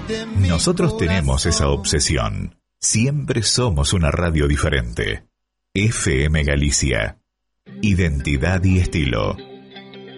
Nosotros tenemos esa obsesión. Siempre somos una radio diferente. FM Galicia. Identidad y estilo.